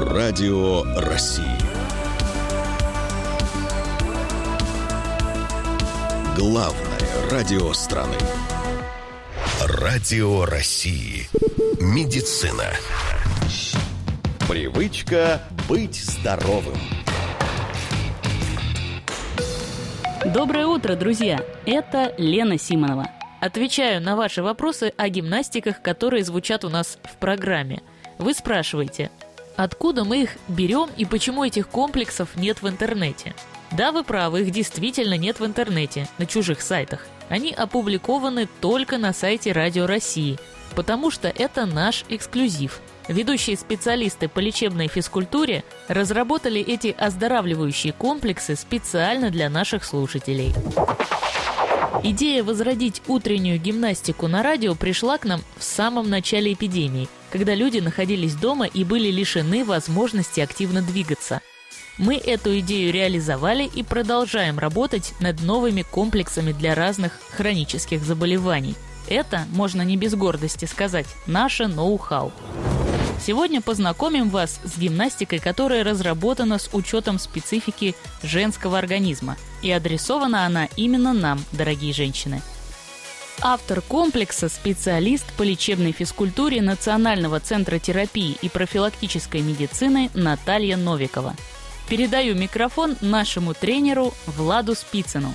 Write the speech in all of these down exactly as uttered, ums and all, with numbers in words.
Радио России. Главное радио страны. Радио России. Медицина. Привычка быть здоровым. Доброе утро, друзья! Это Лена Симонова. Отвечаю на ваши вопросы о гимнастиках, которые звучат у нас в программе. Вы спрашиваете, откуда мы их берем и почему этих комплексов нет в интернете? Да, вы правы, их действительно нет в интернете, на чужих сайтах. Они опубликованы только на сайте Радио России, потому что это наш эксклюзив. Ведущие специалисты по лечебной физкультуре разработали эти оздоравливающие комплексы специально для наших слушателей. Идея возродить утреннюю гимнастику на радио пришла к нам в самом начале эпидемии, когда люди находились дома и были лишены возможности активно двигаться. Мы эту идею реализовали и продолжаем работать над новыми комплексами для разных хронических заболеваний. Это, можно не без гордости сказать, наше ноу-хау. Сегодня познакомим вас с гимнастикой, которая разработана с учетом специфики женского организма. И адресована она именно нам, дорогие женщины. Автор комплекса – специалист по лечебной физкультуре Национального центра терапии и профилактической медицины Наталья Новикова. Передаю микрофон нашему тренеру Владу Спицыну.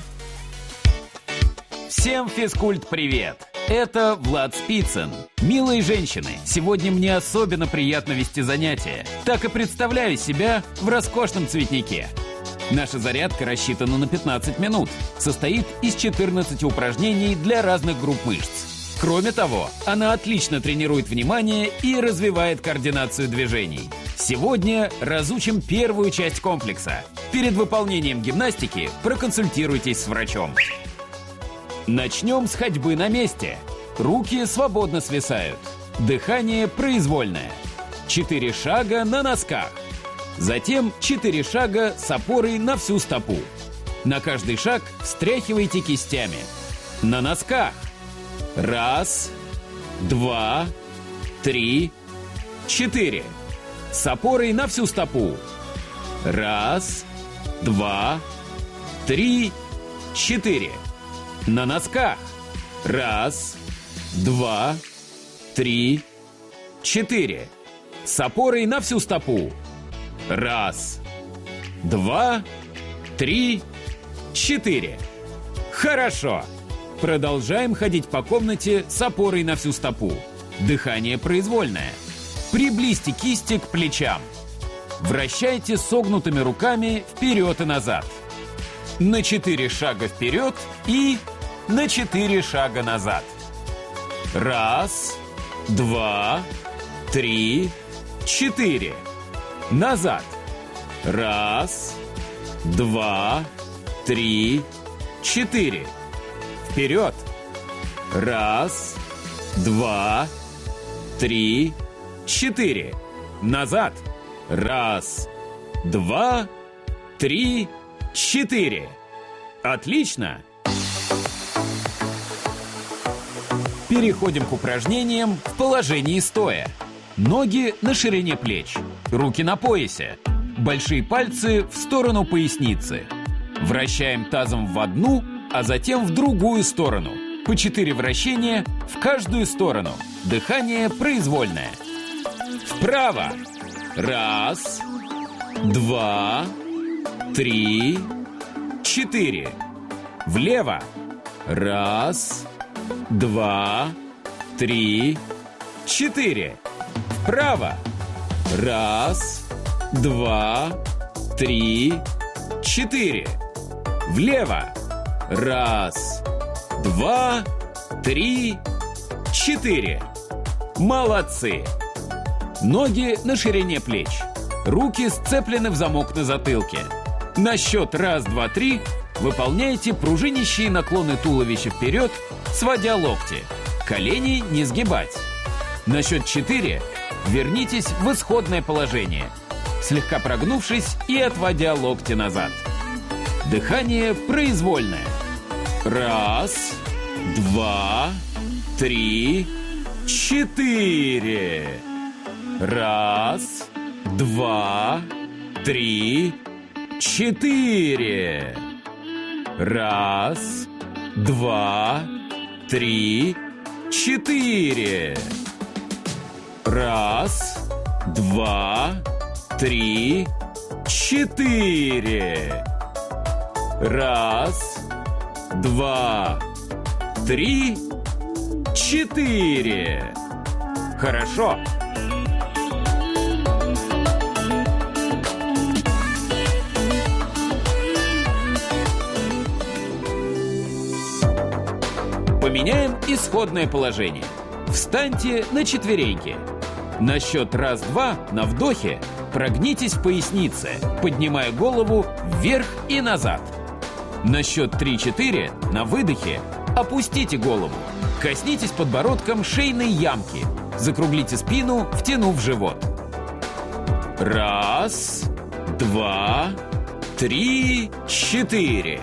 Всем физкульт-привет! Это Влад Спицын. Милые женщины, сегодня мне особенно приятно вести занятия. Так и представляю себя в роскошном цветнике. Наша зарядка рассчитана на пятнадцать минут. Состоит из четырнадцати упражнений для разных групп мышц. Кроме того, она отлично тренирует внимание и развивает координацию движений. Сегодня разучим первую часть комплекса. Перед выполнением гимнастики проконсультируйтесь с врачом. Начнем с ходьбы на месте. Руки свободно свисают. Дыхание произвольное. Четыре шага на носках. Затем четыре шага с опорой на всю стопу. На каждый шаг встряхивайте кистями. На носках. Раз, два, три, четыре. С опорой на всю стопу. Раз, два, три, четыре. На носках. Раз, два, три, четыре. С опорой на всю стопу. Раз, два, три, четыре. Хорошо. Продолжаем ходить по комнате с опорой на всю стопу. Дыхание произвольное. Приблизьте кисти к плечам. Вращайте согнутыми руками вперед и назад. На четыре шага вперед и на четыре шага назад. Раз, два, три, четыре. Назад. Раз, два, три, четыре. Вперед. Раз, два, три, четыре. Назад. Раз, два, три, четыре. Отлично. Переходим к упражнениям в положении стоя. Ноги на ширине плеч, руки на поясе, большие пальцы в сторону поясницы. Вращаем тазом в одну, а затем в другую сторону. По четыре вращения в каждую сторону. Дыхание произвольное. Вправо. Раз, два, три, четыре. Влево. Раз, два, три, четыре. Вправо. Раз, два, три, четыре. Влево. Раз, два, три, четыре. Молодцы! Ноги на ширине плеч. Руки сцеплены в замок на затылке. На счет раз, два, три выполняйте пружинящие наклоны туловища вперед, сводя локти. Колени не сгибать. На счет четыре вернитесь в исходное положение, слегка прогнувшись и отводя локти назад. Дыхание произвольное. Раз, два, три, четыре. Раз, два, три, четыре. Раз, два, три, четыре. Раз, два, три, четыре. Раз, два, три, четыре. Хорошо. Поменяем исходное положение. Встаньте на четвереньки. На счет раз-два на вдохе прогнитесь в пояснице, поднимая голову вверх и назад. На счет три-четыре на выдохе опустите голову. Коснитесь подбородком шейной ямки. Закруглите спину, втянув живот. Раз, два, три, четыре.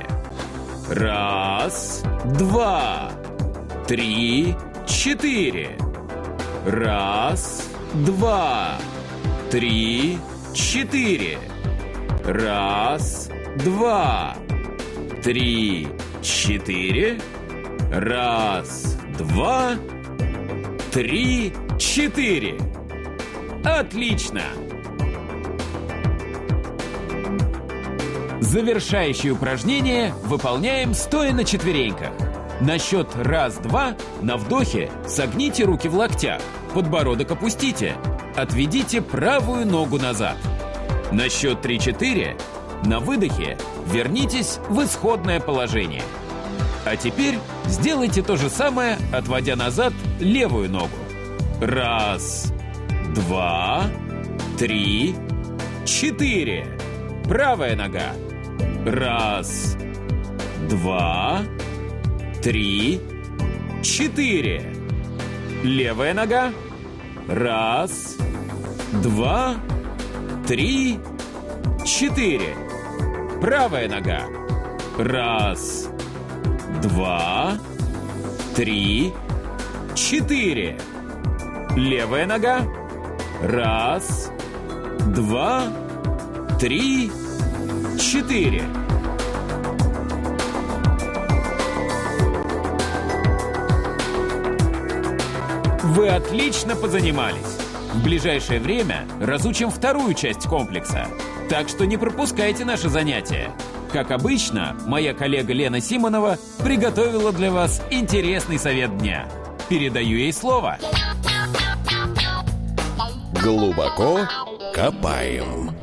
Раз, два, три, четыре. Раз, два, три, четыре. Раз, два, три, четыре. Раз, два, три, четыре. Отлично! Завершающее упражнение выполняем стоя на четвереньках. На счет раз-два на вдохе согните руки в локтях, подбородок опустите, отведите правую ногу назад. На счет три-четыре на выдохе вернитесь в исходное положение. А теперь сделайте то же самое, отводя назад левую ногу. Раз, два, три, четыре. Правая нога. Раз, два, три, четыре. Левая нога. Раз, два, три, четыре. Правая нога. Раз, два, три, четыре. Левая нога. Раз, два, три, четыре. Вы отлично позанимались. В ближайшее время разучим вторую часть комплекса. Так что не пропускайте наши занятия. Как обычно, моя коллега Лена Симонова приготовила для вас интересный совет дня. Передаю ей слово. Глубоко копаем.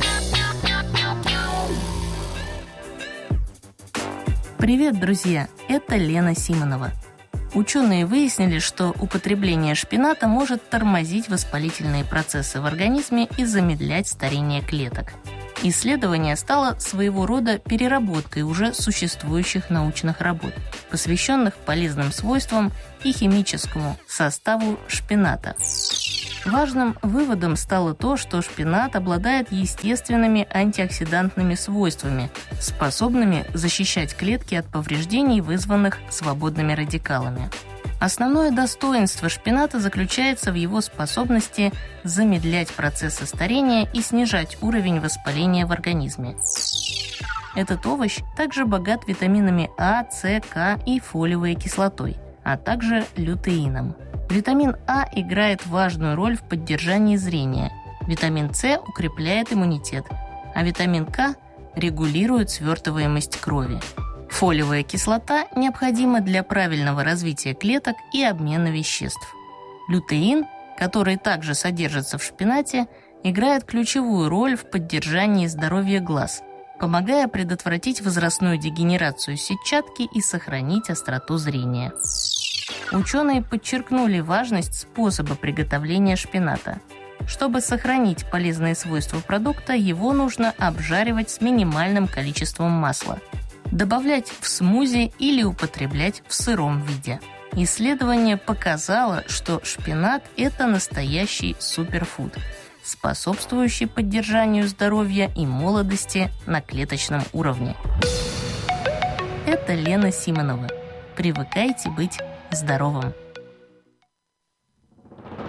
Привет, друзья! Это Лена Симонова. Ученые выяснили, что употребление шпината может тормозить воспалительные процессы в организме и замедлять старение клеток. Исследование стало своего рода переработкой уже существующих научных работ, посвященных полезным свойствам и химическому составу шпината. Важным выводом стало то, что шпинат обладает естественными антиоксидантными свойствами, способными защищать клетки от повреждений, вызванных свободными радикалами. Основное достоинство шпината заключается в его способности замедлять процессы старения и снижать уровень воспаления в организме. Этот овощ также богат витаминами А, С, К и фолиевой кислотой, а также лютеином. Витамин А играет важную роль в поддержании зрения, витамин С укрепляет иммунитет, а витамин К регулирует свертываемость крови. Фолиевая кислота необходима для правильного развития клеток и обмена веществ. Лютеин, который также содержится в шпинате, играет ключевую роль в поддержании здоровья глаз, помогая предотвратить возрастную дегенерацию сетчатки и сохранить остроту зрения. Ученые подчеркнули важность способа приготовления шпината. Чтобы сохранить полезные свойства продукта, его нужно обжаривать с минимальным количеством масла, добавлять в смузи или употреблять в сыром виде. Исследование показало, что шпинат – это настоящий суперфуд, способствующий поддержанию здоровья и молодости на клеточном уровне. Это Лена Симонова. Привыкайте быть здоровым.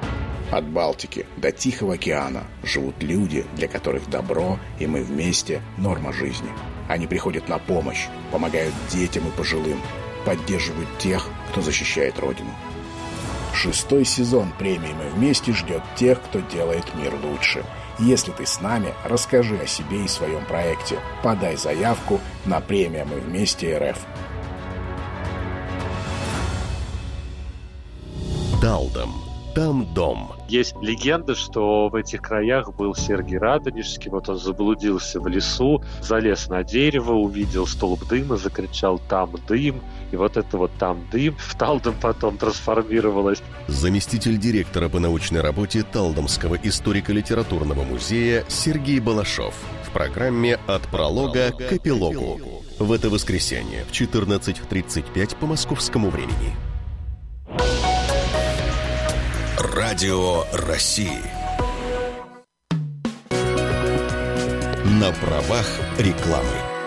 От Балтики до Тихого океана живут люди, для которых добро и мы вместе – норма жизни. Они приходят на помощь, помогают детям и пожилым, поддерживают тех, кто защищает Родину. Шестой сезон премии «Мы вместе» ждет тех, кто делает мир лучше. Если ты с нами, расскажи о себе и своем проекте. Подай заявку на премию «Мы вместе РФ». Талдом. Там дом. Есть легенда, что в этих краях был Сергий Радонежский. Вот он заблудился в лесу, залез на дерево, увидел столб дыма, закричал «там дым». И вот это вот «там дым» в Талдом потом трансформировалось. Заместитель директора по научной работе Талдомского историко-литературного музея Сергей Балашов в программе «От пролога к эпилогу». В это воскресенье в четырнадцать тридцать пять по московскому времени. Радио России. На правах рекламы.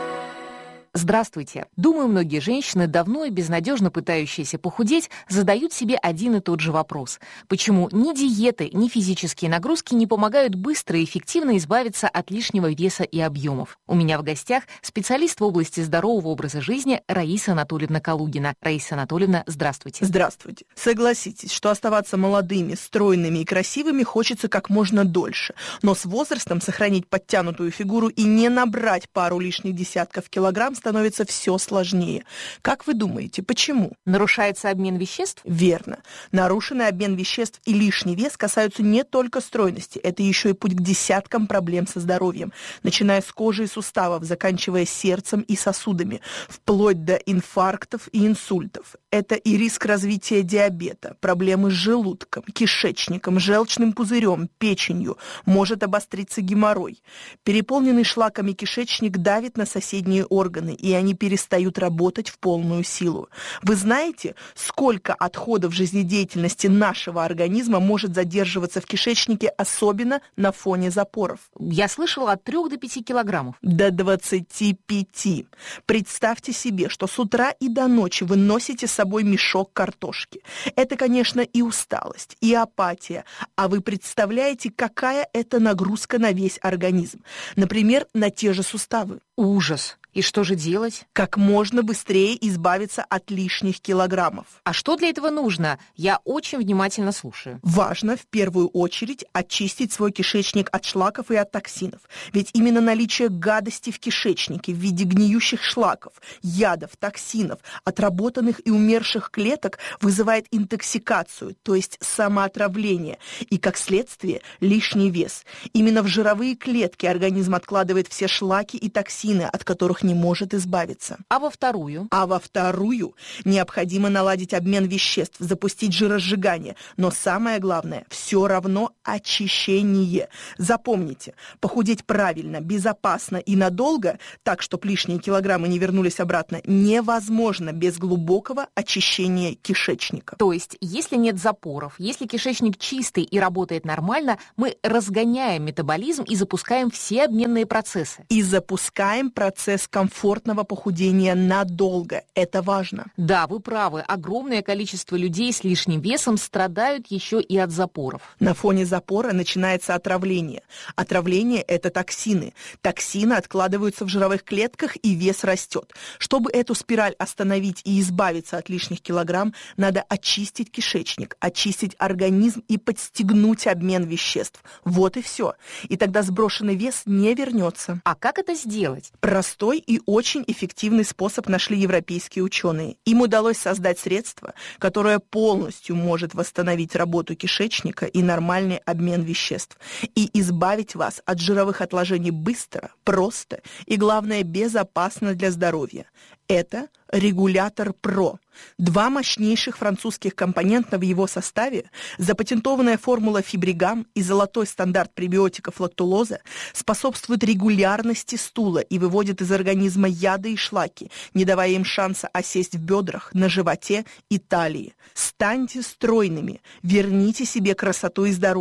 Здравствуйте. Думаю, многие женщины, давно и безнадежно пытающиеся похудеть, задают себе один и тот же вопрос. Почему ни диеты, ни физические нагрузки не помогают быстро и эффективно избавиться от лишнего веса и объемов? У меня в гостях специалист в области здорового образа жизни Раиса Анатольевна Калугина. Раиса Анатольевна, здравствуйте. Здравствуйте. Согласитесь, что оставаться молодыми, стройными и красивыми хочется как можно дольше. Но с возрастом сохранить подтянутую фигуру и не набрать пару лишних десятков килограмм становится все сложнее. Как вы думаете, почему? Нарушается обмен веществ? Верно. Нарушенный обмен веществ и лишний вес касаются не только стройности. Это еще и путь к десяткам проблем со здоровьем, начиная с кожи и суставов, заканчивая сердцем и сосудами, вплоть до инфарктов и инсультов. Это и риск развития диабета, проблемы с желудком, кишечником, желчным пузырем, печенью, может обостриться геморрой. Переполненный шлаками кишечник давит на соседние органы, и они перестают работать в полную силу. Вы знаете, сколько отходов жизнедеятельности нашего организма может задерживаться в кишечнике, особенно на фоне запоров? Я слышала от трех до пяти килограммов. До двадцати пяти. Представьте себе, что с утра и до ночи вы носите с собой мешок картошки. Это, конечно, и усталость, и апатия. А вы представляете, какая это нагрузка на весь организм? Например, на те же суставы. Ужас. И что же делать? Как можно быстрее избавиться от лишних килограммов. А что для этого нужно? Я очень внимательно слушаю. Важно в первую очередь очистить свой кишечник от шлаков и от токсинов. Ведь именно наличие гадости в кишечнике в виде гниющих шлаков, ядов, токсинов, отработанных и умерших клеток вызывает интоксикацию, то есть самоотравление, и, как следствие, лишний вес. Именно в жировые клетки организм откладывает все шлаки и токсины, от которых не может избавиться. А во вторую? А во вторую необходимо наладить обмен веществ, запустить жиросжигание. Но самое главное, все равно очищение. Запомните, похудеть правильно, безопасно и надолго, так, чтобы лишние килограммы не вернулись обратно, невозможно без глубокого очищения кишечника. То есть, если нет запоров, если кишечник чистый и работает нормально, мы разгоняем метаболизм и запускаем все обменные процессы. И запускаем процесс комфортного похудения надолго. Это важно. Да, вы правы. Огромное количество людей с лишним весом страдают еще и от запоров. На фоне запора начинается отравление. Отравление – это токсины. Токсины откладываются в жировых клетках, и вес растет. Чтобы эту спираль остановить и избавиться от лишних килограмм, надо очистить кишечник, очистить организм и подстегнуть обмен веществ. Вот и все. И тогда сброшенный вес не вернется. А как это сделать? Простой и очень эффективный способ нашли европейские ученые. Им удалось создать средство, которое полностью может восстановить работу кишечника и нормальный обмен веществ, и избавить вас от жировых отложений быстро, просто и, главное, безопасно для здоровья. Это регулятор ПРО. Два мощнейших французских компонента в его составе, запатентованная формула фибригам и золотой стандарт пребиотиков лактулоза способствуют регулярности стула и выводят из организма яды и шлаки, не давая им шанса осесть в бедрах, на животе и талии. Станьте стройными, верните себе красоту и здоровье.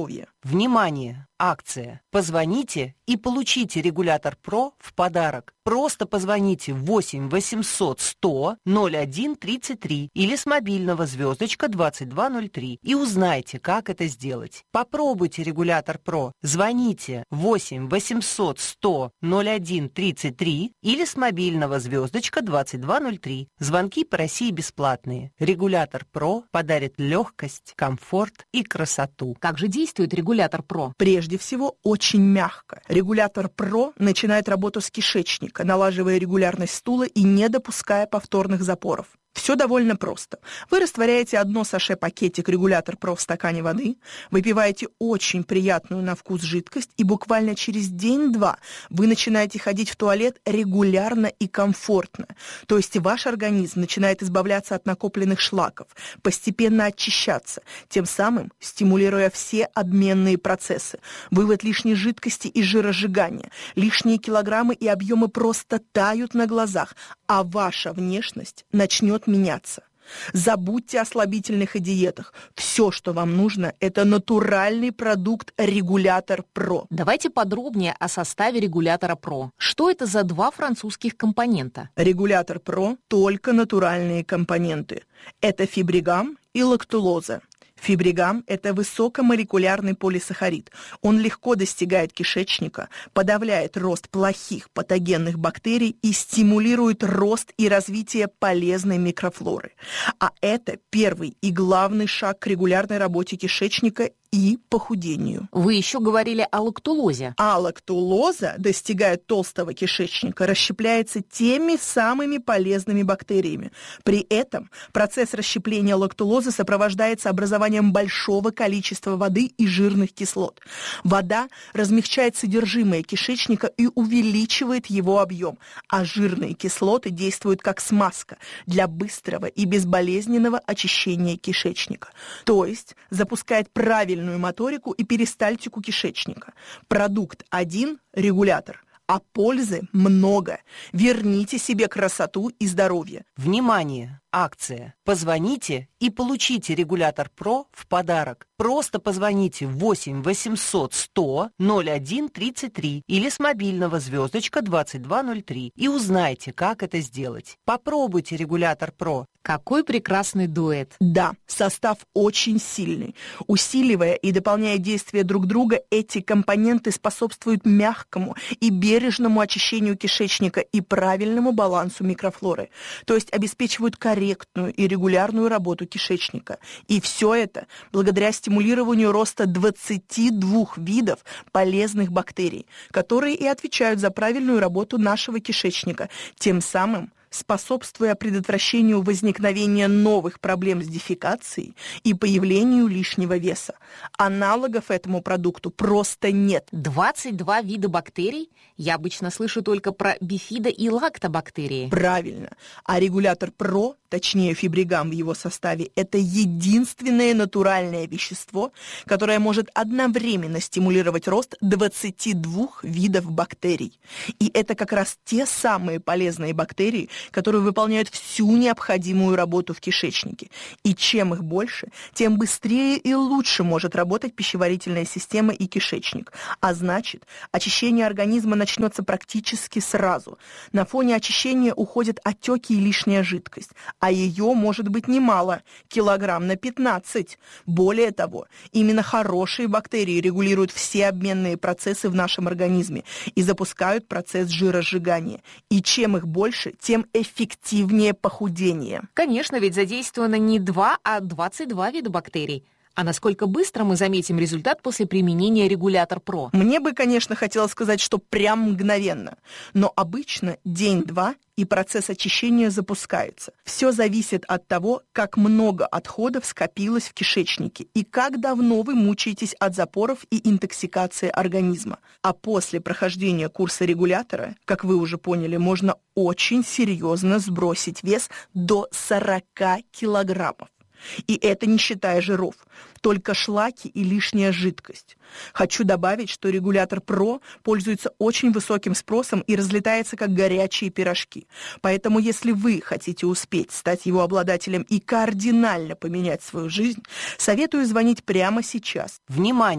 Внимание! Акция. Позвоните и получите регулятор ПРО в подарок. Просто позвоните в восемь восемьсот сто ноль один тридцать три или с мобильного звездочка двадцать два ноль три и узнайте, как это сделать. Попробуйте регулятор ПРО. Звоните восемь восемьсот сто ноль один тридцать три или с мобильного звездочка двадцать два ноль три. Звонки по России бесплатные. Регулятор ПРО подарит легкость, комфорт и красоту. Как же действует регулятор ПРО? Прежде всего, очень мягко. Регулятор ПРО начинает работу с кишечника, налаживая регулярность стула и не допуская повторных запоров. Все довольно просто. Вы растворяете одно саше-пакетик регулятор ПРО в стакане воды, выпиваете очень приятную на вкус жидкость, и буквально через день-два вы начинаете ходить в туалет регулярно и комфортно. То есть ваш организм начинает избавляться от накопленных шлаков, постепенно очищаться, тем самым стимулируя все обменные процессы. Вывод лишней жидкости и жиросжигания, лишние килограммы и объемы просто тают на глазах, а ваша внешность начнет меняться. Забудьте о слабительных и диетах. Все, что вам нужно, это натуральный продукт регулятор ПРО. Давайте подробнее о составе регулятора ПРО. Что это за два французских компонента? Регулятор ПРО – только натуральные компоненты. Это фибригам и лактулоза. Фибригам – это высокомолекулярный полисахарид. Он легко достигает кишечника, подавляет рост плохих патогенных бактерий и стимулирует рост и развитие полезной микрофлоры. А это первый и главный шаг к регулярной работе кишечника и похудению. Вы еще говорили о лактулозе. А лактулоза, достигая толстого кишечника, расщепляется теми самыми полезными бактериями. При этом процесс расщепления лактулозы сопровождается образованием большого количества воды и жирных кислот. Вода размягчает содержимое кишечника и увеличивает его объем, а жирные кислоты действуют как смазка для быстрого и безболезненного очищения кишечника. То есть запускает правильную моторику и перистальтику кишечника. Продукт один – регулятор, а пользы много. Верните себе красоту и здоровье. Внимание! Акция. Позвоните и получите регулятор ПРО в подарок. Просто позвоните в восемь восемьсот сто ноль один тридцать три или с мобильного звездочка двадцать два ноль три и узнайте, как это сделать. Попробуйте регулятор ПРО. Какой прекрасный дуэт. Да, состав очень сильный. Усиливая и дополняя действия друг друга, эти компоненты способствуют мягкому и бережному очищению кишечника и правильному балансу микрофлоры, то есть обеспечивают корректную и регулярную работу кишечника. И все это благодаря стимулированию роста двадцати двух видов полезных бактерий, которые и отвечают за правильную работу нашего кишечника, тем самым способствуя предотвращению возникновения новых проблем с дефекацией и появлению лишнего веса. Аналогов этому продукту просто нет. двадцать два вида бактерий? Я обычно слышу только про бифидо- и лактобактерии. Правильно. А регулятор ПРО, точнее фибригам в его составе, это единственное натуральное вещество, которое может одновременно стимулировать рост двадцати двух видов бактерий. И это как раз те самые полезные бактерии, которые выполняют всю необходимую работу в кишечнике. И чем их больше, тем быстрее и лучше может работать пищеварительная система и кишечник. А значит, очищение организма начнется практически сразу. На фоне очищения уходят отеки и лишняя жидкость, а ее может быть немало, килограмм на пятнадцать. Более того, именно хорошие бактерии регулируют все обменные процессы в нашем организме и запускают процесс жиросжигания. И чем их больше, тем эффективнее похудение. Конечно, ведь задействовано не два, а двадцать два вида бактерий. А насколько быстро мы заметим результат после применения регулятор ПРО? Мне бы, конечно, хотелось сказать, что прям мгновенно. Но обычно день-два, и процесс очищения запускается. Все зависит от того, как много отходов скопилось в кишечнике и как давно вы мучаетесь от запоров и интоксикации организма. А после прохождения курса регулятора, как вы уже поняли, можно очень серьезно сбросить вес до сорока килограммов. И это не считая жиров, только шлаки и лишняя жидкость. Хочу добавить, что регулятор ПРО пользуется очень высоким спросом и разлетается как горячие пирожки. Поэтому если вы хотите успеть стать его обладателем и кардинально поменять свою жизнь, советую звонить прямо сейчас. Внимание!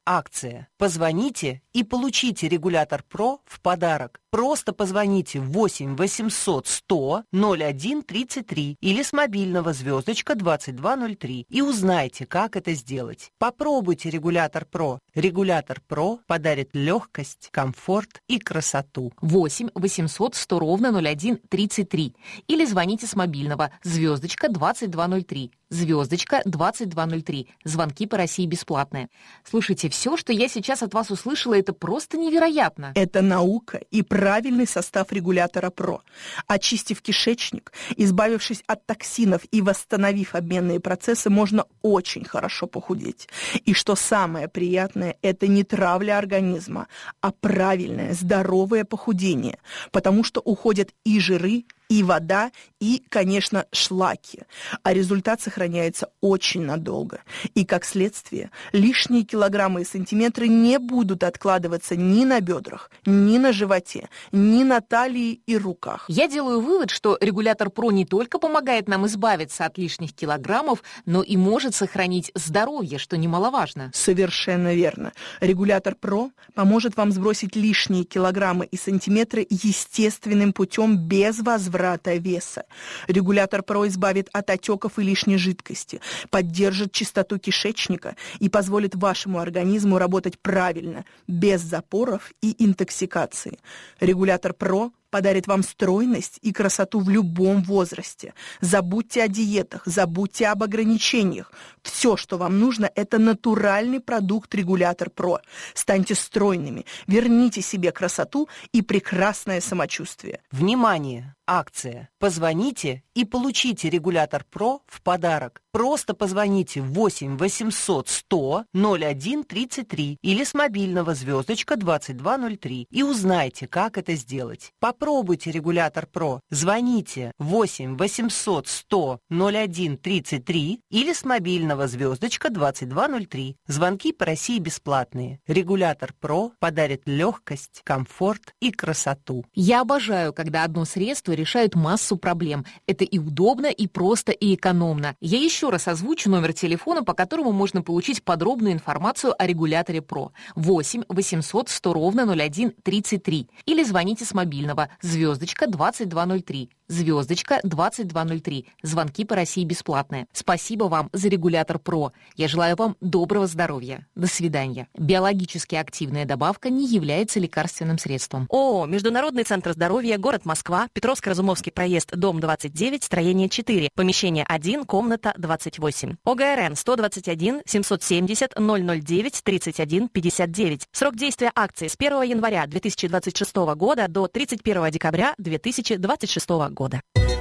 Акция. Позвоните и получите регулятор ПРО в подарок. Просто позвоните в восемь восемьсот сто ноль один тридцать три или с мобильного звездочка двадцать два ноль три и узнайте, как это сделать. Попробуйте регулятор ПРО. Регулятор ПРО подарит легкость, комфорт и красоту. восемь восемьсот сто ровно ноль один тридцать три или звоните с мобильного звездочка двадцать два ноль три. Звездочка двадцать два ноль три. Звонки по России бесплатные. Слушайте, все, что я сейчас от вас услышала, это просто невероятно. Это наука и правильный состав регулятора ПРО. Очистив кишечник, избавившись от токсинов и восстановив обменные процессы, можно очень хорошо похудеть. И что самое приятное, это не травля организма, а правильное, здоровое похудение, потому что уходят и жиры, и вода, и, конечно, шлаки. А результат сохраняется очень надолго. И, как следствие, лишние килограммы и сантиметры не будут откладываться ни на бедрах, ни на животе, ни на талии и руках. Я делаю вывод, что регулятор ПРО не только помогает нам избавиться от лишних килограммов, но и может сохранить здоровье, что немаловажно. Совершенно верно. Регулятор ПРО поможет вам сбросить лишние килограммы и сантиметры естественным путем без возврата веса. Регулятор ПРО избавит от отеков и лишней жидкости, поддержит чистоту кишечника и позволит вашему организму работать правильно, без запоров и интоксикации. Регулятор ПРО подарит вам стройность и красоту в любом возрасте. Забудьте о диетах, забудьте об ограничениях. Все, что вам нужно, это натуральный продукт регулятор ПРО. Станьте стройными, верните себе красоту и прекрасное самочувствие. Внимание! Акция. Позвоните и получите регулятор ПРО в подарок. Просто позвоните в восемь восемьсот сто ноль один тридцать три или с мобильного звездочка двадцать два ноль три и узнайте, как это сделать. Попробуйте регулятор ПРО. Звоните восемь восемьсот сто ноль один тридцать три или с мобильного звездочка двадцать два ноль три. Звонки по России бесплатные. Регулятор ПРО подарит легкость, комфорт и красоту. Я обожаю, когда одно средство решает массу проблем. Это и удобно, и просто, и экономно. Я еще раз озвучу номер телефона, по которому можно получить подробную информацию о регуляторе ПРО. восемь восемьсот сто ровно ноль один тридцать три. Или звоните с мобильного звездочка двадцать два ноль три. Звездочка двадцать два ноль три. Звонки по России бесплатные. Спасибо вам за регулятор ПРО. Я желаю вам доброго здоровья. До свидания. Биологически активная добавка не является лекарственным средством. ООО «Международный центр здоровья», город Москва, Петровско-Разумовский проезд, дом двадцать девять, строение четыре, помещение один, комната двадцать восемь. ОГРН сто двадцать один семьсот семьдесят ноль ноль девять тридцать один пятьдесят девять. Срок действия акции с первого января две тысячи двадцать шестого года до тридцать первого декабря две тысячи двадцать шестого года.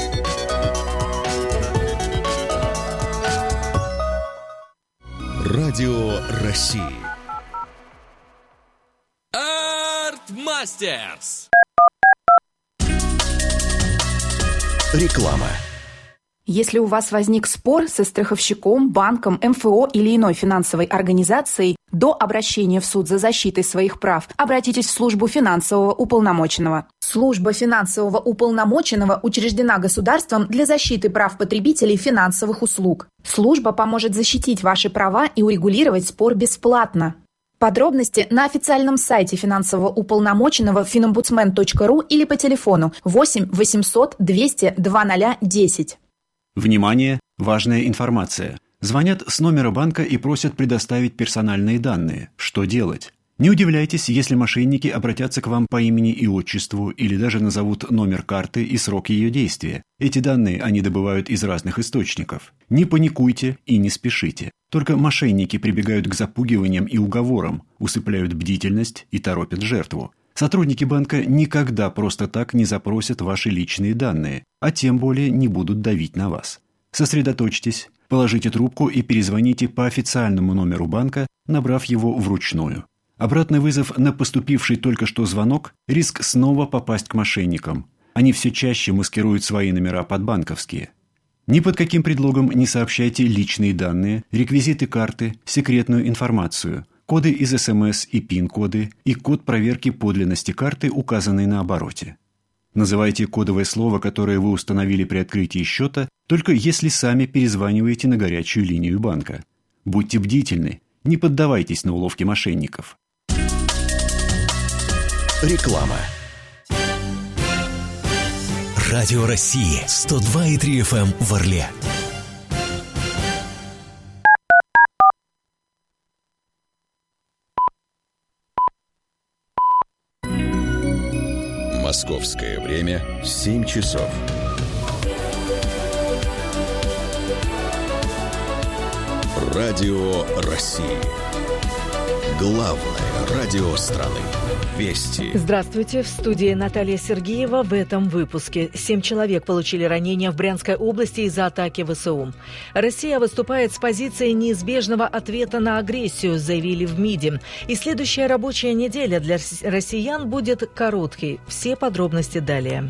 Радио России. Артмастерс. Реклама. Если у вас возник спор со страховщиком, банком, эм эф о или иной финансовой организацией, до обращения в суд за защитой своих прав обратитесь в службу финансового уполномоченного. Служба финансового уполномоченного учреждена государством для защиты прав потребителей финансовых услуг. Служба поможет защитить ваши права и урегулировать спор бесплатно. Подробности на официальном сайте финансового уполномоченного финомбудсмен точка ру или по телефону восемь восемьсот двести два ноль десять. Внимание! Важная информация. Звонят с номера банка и просят предоставить персональные данные. Что делать? Не удивляйтесь, если мошенники обратятся к вам по имени и отчеству или даже назовут номер карты и срок ее действия. Эти данные они добывают из разных источников. Не паникуйте и не спешите. Только мошенники прибегают к запугиваниям и уговорам, усыпляют бдительность и торопят жертву. Сотрудники банка никогда просто так не запросят ваши личные данные, а тем более не будут давить на вас. Сосредоточьтесь, положите трубку и перезвоните по официальному номеру банка, набрав его вручную. Обратный вызов на поступивший только что звонок – риск снова попасть к мошенникам. Они все чаще маскируют свои номера под банковские. Ни под каким предлогом не сообщайте личные данные, реквизиты карты, секретную информацию, коды из эс эм эс и пин-коды и код проверки подлинности карты, указанный на обороте. Называйте кодовое слово, которое вы установили при открытии счета, только если сами перезваниваете на горячую линию банка. Будьте бдительны. Не поддавайтесь на уловки мошенников. Реклама. Радио России сто два и три эф эм в Орле. Московское время семь часов. Радио России. Главное радио страны. Вести. Здравствуйте. В студии Наталья Сергеева. В этом выпуске. Семь человек получили ранения в Брянской области из-за атаки ВСУ. Россия выступает с позиции неизбежного ответа на агрессию, заявили в МИДе. И следующая рабочая неделя для россиян будет короткой. Все подробности далее.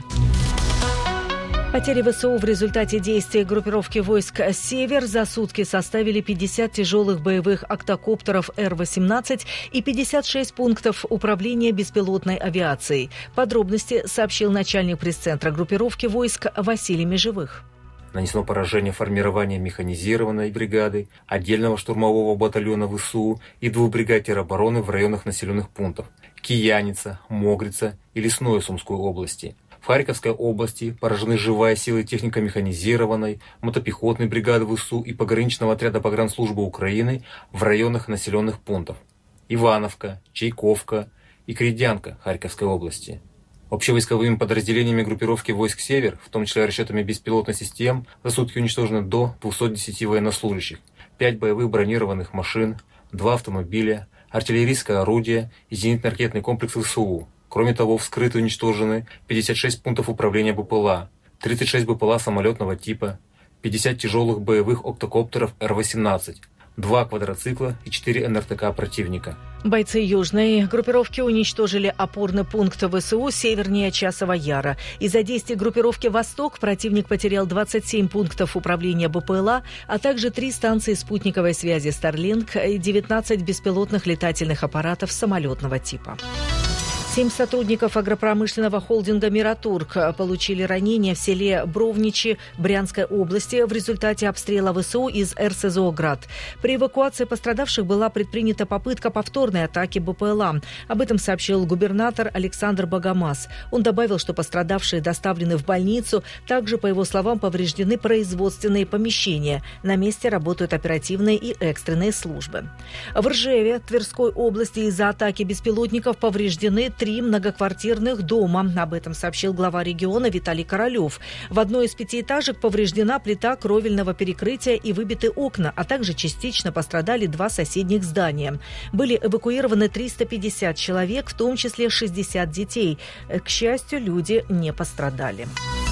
Потери ВСУ в результате действий группировки войск «Север» за сутки составили пятьдесят тяжелых боевых октокоптеров Р восемнадцать и пятьдесят шесть пунктов управления беспилотной авиацией. Подробности сообщил начальник пресс-центра группировки войск Василий Межевых. Нанесено поражение формирования механизированной бригады, отдельного штурмового батальона ВСУ и двух бригад теробороны в районах населенных пунктов Кияница, Могрица и Лесное Сумской области. В Харьковской области поражены живая сила и техника механизированной, мотопехотной бригады ВСУ и пограничного отряда погранслужбы Украины в районах населенных пунктов Ивановка, Чайковка и Кридянка Харьковской области. Общевойсковыми подразделениями группировки войск «Север», в том числе расчетами беспилотных систем, за сутки уничтожено до двухсот десяти военнослужащих, пять боевых бронированных машин, два автомобиля, артиллерийское орудие и зенитно-ракетный комплекс ВСУ. Кроме того, вскрыты и уничтожены пятьдесят шесть пунктов управления БПЛА, тридцать шесть БПЛА самолетного типа, пятьдесят тяжелых боевых октокоптеров Р восемнадцать, два квадроцикла и четыре эн эр тэ ка противника. Бойцы южной группировки уничтожили опорный пункт ВСУ севернее Часова Яра. Из-за действий группировки «Восток» противник потерял двадцать семь пунктов управления БПЛА, а также три станции спутниковой связи Starlink и девятнадцать беспилотных летательных аппаратов самолетного типа. Семь сотрудников агропромышленного холдинга «Миротург» получили ранения в селе Бровничи Брянской области в результате обстрела ВСУ из эр эс зэ о «Град». При эвакуации пострадавших была предпринята попытка повторной атаки БПЛА. Об этом сообщил губернатор Александр Богомаз. Он добавил, что пострадавшие доставлены в больницу. Также, по его словам, повреждены производственные помещения. На месте работают оперативные и экстренные службы. В Ржеве Тверской области из-за атаки беспилотников повреждены три многоквартирных дома. Об этом сообщил глава региона Виталий Королев. В одной из пятиэтажек повреждена плита кровельного перекрытия и выбиты окна, а также частично пострадали два соседних здания. Были эвакуированы триста пятьдесят человек, в том числе шестьдесят детей. К счастью, люди не пострадали.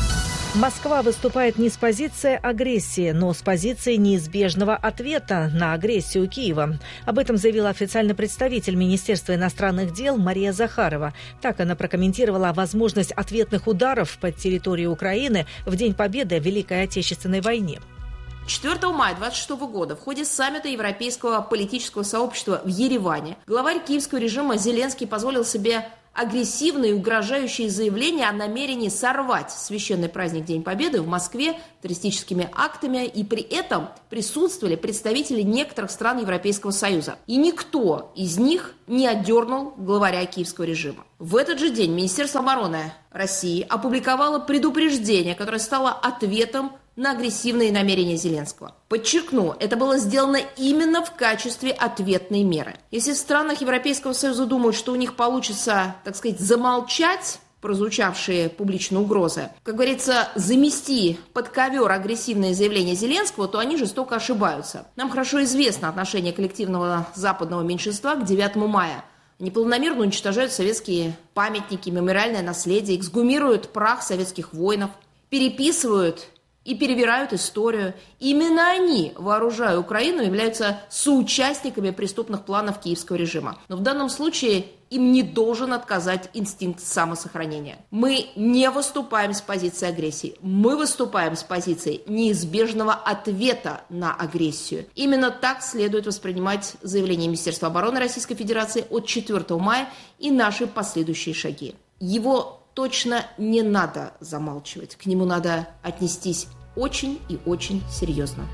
Москва выступает не с позиции агрессии, но с позиции неизбежного ответа на агрессию Киева. Об этом заявила официальный представитель Министерства иностранных дел Мария Захарова. Так она прокомментировала возможность ответных ударов по территории Украины в День Победы в Великой Отечественной войне. четвёртого мая две тысячи двадцать шестого года в ходе саммита Европейского политического сообщества в Ереване главарь киевского режима Зеленский позволил себе агрессивные и угрожающие заявления о намерении сорвать священный праздник День Победы в Москве террористическими актами, и при этом присутствовали представители некоторых стран Европейского Союза. И никто из них не отдернул главаря киевского режима. В этот же день Министерство обороны России опубликовало предупреждение, которое стало ответом на агрессивные намерения Зеленского. Подчеркну, это было сделано именно в качестве ответной меры. Если в странах Европейского Союза думают, что у них получится, так сказать, замолчать прозвучавшие публичные угрозы, как говорится, замести под ковер агрессивные заявления Зеленского, то они жестоко ошибаются. Нам хорошо известно отношение коллективного западного меньшинства к девятому мая. Они планомерно уничтожают советские памятники, мемориальное наследие, эксгумируют прах советских воинов, переписывают и перевирают историю. Именно они, вооружая Украину, являются соучастниками преступных планов киевского режима. Но в данном случае им не должен отказать инстинкт самосохранения. Мы не выступаем с позиции агрессии. Мы выступаем с позиции неизбежного ответа на агрессию. Именно так следует воспринимать заявление Министерства обороны Российской Федерации от четвёртого мая и наши последующие шаги. Его точно не надо замалчивать. К нему надо отнестись очень и очень серьезно.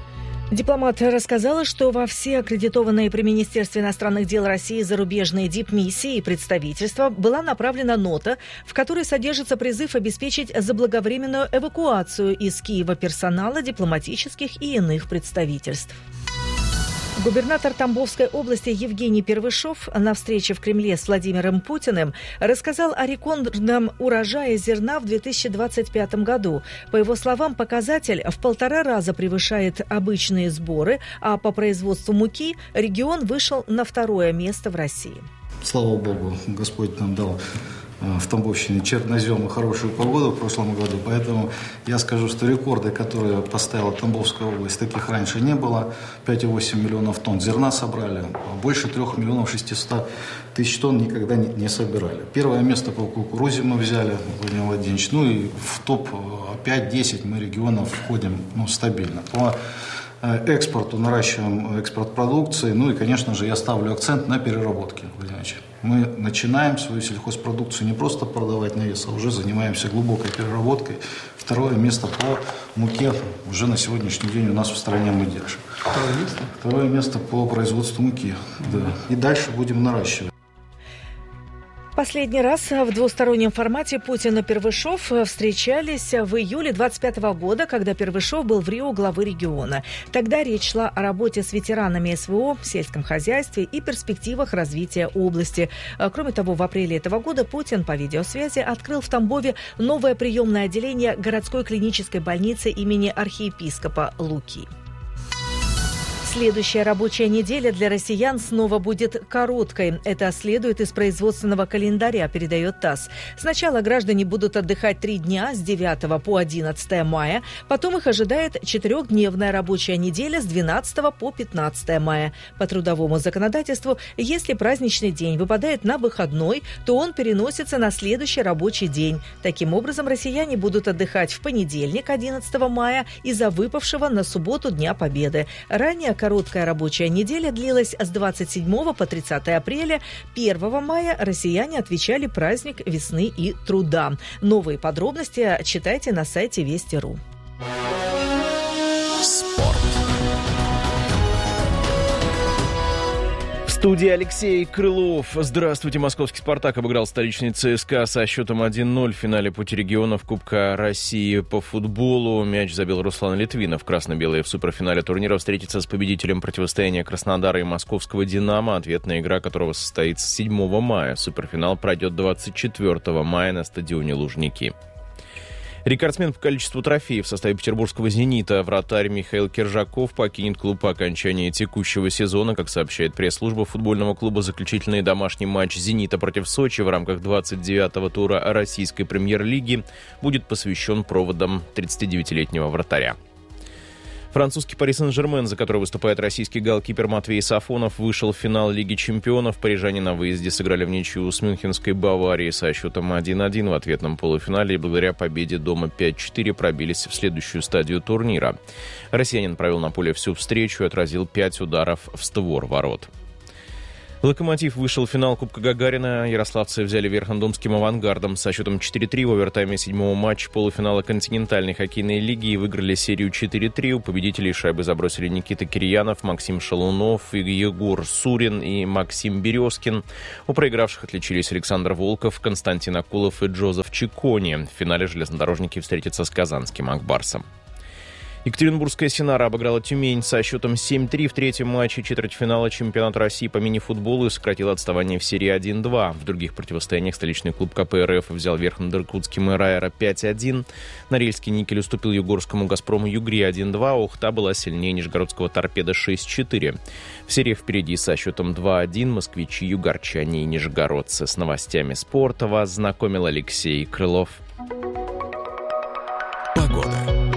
Дипломат рассказала, что во все аккредитованные при Министерстве иностранных дел России зарубежные дипмиссии и представительства была направлена нота, в которой содержится призыв обеспечить заблаговременную эвакуацию из Киева персонала дипломатических и иных представительств. Губернатор Тамбовской области Евгений Первышов на встрече в Кремле с Владимиром Путиным рассказал о рекордном урожае зерна в две тысячи двадцать пятом году. По его словам, показатель в полтора раза превышает обычные сборы, а по производству муки регион вышел на второе место в России. Слава Богу, Господь нам дал в Тамбовщине чернозем и хорошую погоду в прошлом году, поэтому я скажу, что рекорды, которые поставила Тамбовская область, таких раньше не было. пять и восемь десятых миллионов тонн зерна собрали, больше трех миллионов шестисот тысяч тонн никогда не, не собирали. Первое место по кукурузе мы взяли, Владимир Владимирович, ну и в топ пять-десять мы регионов входим ну, стабильно. По экспорту наращиваем экспорт продукции, ну и, конечно же, я ставлю акцент на переработке, Владимир Ильич. Мы начинаем свою сельхозпродукцию не просто продавать на вес, а уже занимаемся глубокой переработкой. Второе место по муке уже на сегодняшний день у нас в стране мы держим. Второе место? Второе место по производству муки, да. И дальше будем наращивать. Последний раз в двустороннем формате Путин и Первышов встречались в июле двадцать пятого года, когда Первышов был в Рио главы региона. Тогда речь шла о работе с ветеранами СВО, сельском хозяйстве и перспективах развития области. Кроме того, в апреле этого года Путин по видеосвязи открыл в Тамбове новое приемное отделение городской клинической больницы имени архиепископа Луки. Следующая рабочая неделя для россиян снова будет короткой. Это следует из производственного календаря, передает ТАСС. Сначала граждане будут отдыхать три дня с девятого по одиннадцатое мая. Потом их ожидает четырехдневная рабочая неделя с двенадцатого по пятнадцатое мая. По трудовому законодательству, если праздничный день выпадает на выходной, то он переносится на следующий рабочий день. Таким образом, россияне будут отдыхать в понедельник, одиннадцатого мая, из-за выпавшего на субботу Дня Победы. Ранее короткая рабочая неделя длилась с двадцать седьмого по тридцатое апреля. первого мая россияне отмечали праздник весны и труда. Новые подробности читайте на сайте Вести точка ру. В студии Алексей Крылов. Здравствуйте. Московский «Спартак» обыграл столичный ЦСКА со счетом один ноль в финале Пути регионов Кубка России по футболу. Мяч забил Руслан Литвинов. Красно-белые в суперфинале турнира встретятся с победителем противостояния Краснодара и московского «Динамо», ответная игра которого состоится седьмого мая. Суперфинал пройдет двадцать четвертого мая на стадионе Лужники. Рекордсмен по количеству трофеев в составе петербургского «Зенита» вратарь Михаил Киржаков покинет клуб по окончании текущего сезона. Как сообщает пресс-служба футбольного клуба, заключительный домашний матч «Зенита» против Сочи в рамках двадцать девятого тура российской премьер-лиги будет посвящен проводам тридцатидевятилетнего вратаря. Французский Пари Сен-Жермен, за который выступает российский голкипер Матвей Сафонов, вышел в финал Лиги чемпионов. Парижане на выезде сыграли в ничью с мюнхенской Баварией со счетом один один в ответном полуфинале и благодаря победе дома пять четыре пробились в следующую стадию турнира. Россиянин провел на поле всю встречу и отразил пять ударов в створ ворот. «Локомотив» вышел в финал Кубка Гагарина. Ярославцы взяли верх над омским «Авангардом» со счетом четыре три в овертайме седьмого матча полуфинала континентальной хоккейной лиги и выиграли серию четыре три. У победителей шайбы забросили Никита Кирьянов, Максим Шалунов, Егор Сурин и Максим Березкин. У проигравших отличились Александр Волков, Константин Акулов и Джозеф Чикони. В финале железнодорожники встретятся с казанским «Акбарсом». Екатеринбургская «Синара» обыграла Тюмень со счетом семь три в третьем матче четвертьфинала чемпионата России по мини-футболу и сократила отставание в серии один два. В других противостояниях столичный клуб ка пэ эр эф взял верх над иркутским «Аэро» пять один. Норильский «Никель» уступил югорскому «Газпрому» «Югре» один два. Ухта была сильнее нижегородского «Торпеда» шесть четыре. В серии впереди со счетом два один москвичи, югорчане и нижегородцы. С новостями спорта вас знакомил Алексей Крылов. Погода.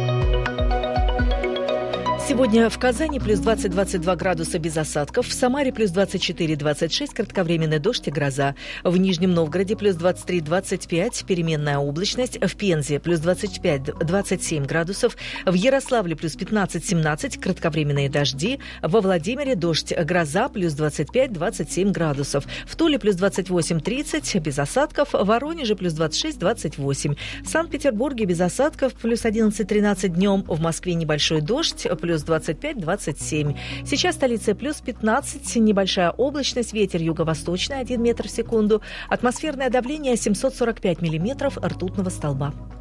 Сегодня в Казани плюс двадцать - двадцать два градуса без осадков, в Самаре плюс двадцать четыре - двадцать шесть, кратковременный дождь и гроза. В Нижнем Новгороде плюс двадцать три - двадцать пять, переменная облачность. В Пензе плюс двадцать пять - двадцать семь градусов. В Ярославле плюс пятнадцать - семнадцать, кратковременные дожди. Во Владимире дождь, гроза плюс двадцать пять - двадцать семь градусов. В Туле плюс двадцать восемь - тридцать, без осадков. В Воронеже плюс двадцать шесть - двадцать восемь. В Санкт-Петербурге без осадков плюс одиннадцать - тринадцать днем. В Москве небольшой дождь, плюс двадцать пять - двадцать семь. Сейчас столица плюс пятнадцать, небольшая облачность, ветер юго-восточный один метр в секунду, атмосферное давление семьсот сорок пять миллиметров ртутного столба.